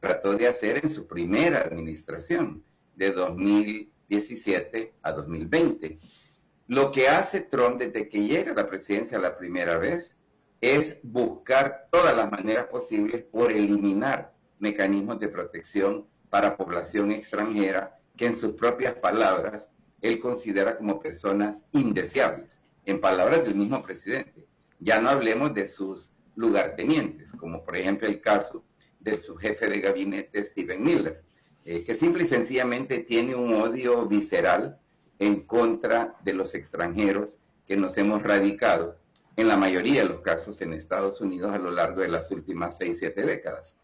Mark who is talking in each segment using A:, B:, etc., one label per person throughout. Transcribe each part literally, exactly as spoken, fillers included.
A: trató de hacer en su primera administración, de dos mil diecisiete a dos mil veinte. Lo que hace Trump desde que llega a la presidencia la primera vez es buscar todas las maneras posibles por eliminar mecanismos de protección para población extranjera que en sus propias palabras él considera como personas indeseables, en palabras del mismo presidente. Ya no hablemos de sus lugartenientes, como por ejemplo el caso de su jefe de gabinete, Stephen Miller, eh, que simple y sencillamente tiene un odio visceral en contra de los extranjeros que nos hemos radicado, en la mayoría de los casos en Estados Unidos a lo largo de las últimas seis, siete décadas.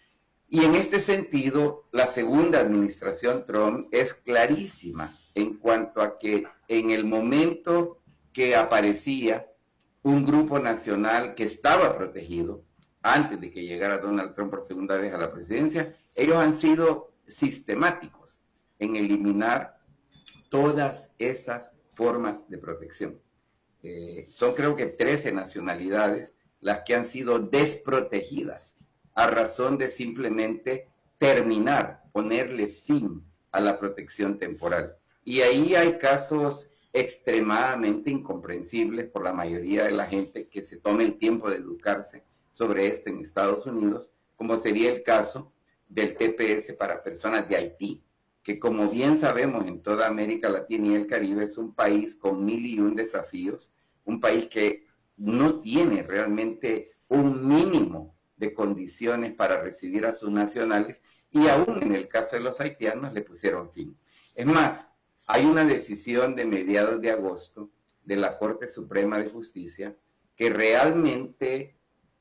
A: Y en este sentido, la segunda administración Trump es clarísima en cuanto a que en el momento que aparecía un grupo nacional que estaba protegido, antes de que llegara Donald Trump por segunda vez a la presidencia, ellos han sido sistemáticos en eliminar todas esas formas de protección. Eh, son creo que trece nacionalidades las que han sido desprotegidas a razón de simplemente terminar, ponerle fin a la protección temporal. Y ahí hay casos extremadamente incomprensibles por la mayoría de la gente que se tome el tiempo de educarse sobre esto en Estados Unidos, como sería el caso del T P S para personas de Haití, que como bien sabemos en toda América Latina y el Caribe es un país con mil y un desafíos, un país que no tiene realmente un mínimo de condiciones para recibir a sus nacionales, y aún en el caso de los haitianos le pusieron fin. Es más, hay una decisión de mediados de agosto de la Corte Suprema de Justicia que realmente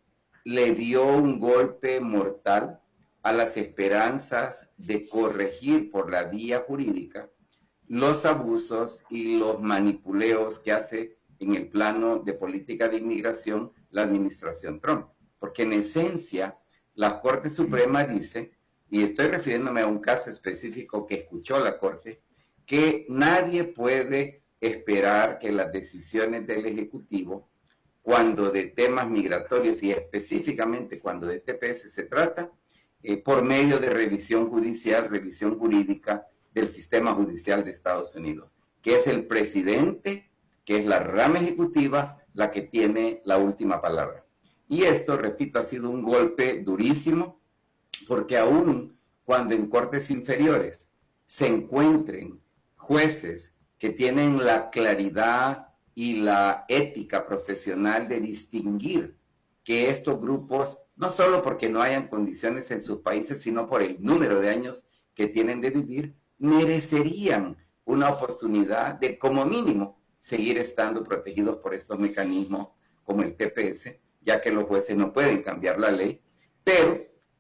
A: le dio un golpe mortal a las esperanzas de corregir por la vía jurídica los abusos y los manipuleos que hace en el plano de política de inmigración la administración Trump. Porque en esencia, la Corte Suprema dice, y estoy refiriéndome a un caso específico que escuchó la Corte, que nadie puede esperar que las decisiones del Ejecutivo, cuando de temas migratorios y específicamente cuando de T P S se trata, eh, por medio de revisión judicial, revisión jurídica del sistema judicial de Estados Unidos, que es el presidente, que es la rama ejecutiva, la que tiene la última palabra. Y esto, repito, ha sido un golpe durísimo, porque aún cuando en cortes inferiores se encuentren jueces que tienen la claridad y la ética profesional de distinguir que estos grupos, no solo porque no hayan condiciones en sus países, sino por el número de años que tienen de vivir, merecerían una oportunidad de, como mínimo, seguir estando protegidos por estos mecanismos como el T P S, ya que los jueces no pueden cambiar la ley, pero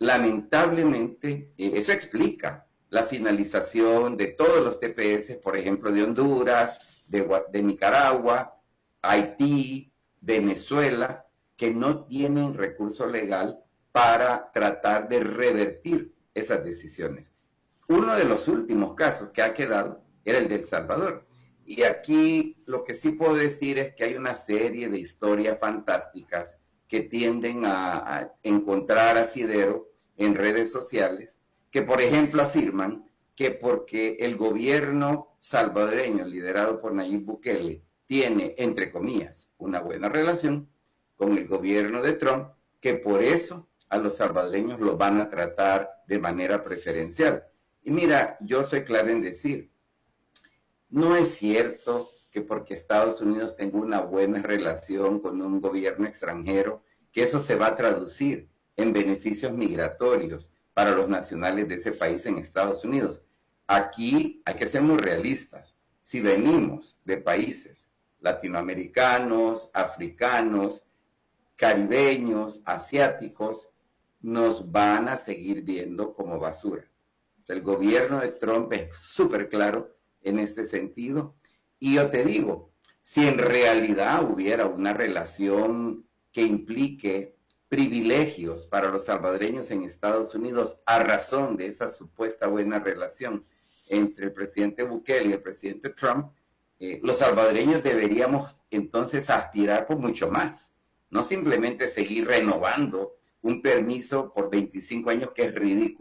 A: lamentablemente eh, eso explica la finalización de todos los T P S, por ejemplo, de Honduras, de, de Nicaragua, Haití, Venezuela, que no tienen recurso legal para tratar de revertir esas decisiones. Uno de los últimos casos que ha quedado era el de El Salvador. Y aquí lo que sí puedo decir es que hay una serie de historias fantásticas que tienden a, a encontrar asidero en redes sociales, que por ejemplo afirman que porque el gobierno salvadoreño liderado por Nayib Bukele tiene, entre comillas, una buena relación con el gobierno de Trump, que por eso a los salvadoreños los van a tratar de manera preferencial. Y mira, yo soy claro en decir, no es cierto que porque Estados Unidos tenga una buena relación con un gobierno extranjero, que eso se va a traducir en beneficios migratorios para los nacionales de ese país en Estados Unidos. Aquí hay que ser muy realistas. Si venimos de países latinoamericanos, africanos, caribeños, asiáticos, nos van a seguir viendo como basura. El gobierno de Trump es súper claro en este sentido. Y yo te digo, si en realidad hubiera una relación que implique privilegios para los salvadoreños en Estados Unidos a razón de esa supuesta buena relación entre el presidente Bukele y el presidente Trump, eh, los salvadoreños deberíamos entonces aspirar por mucho más, no simplemente seguir renovando un permiso por veinticinco años que es ridículo.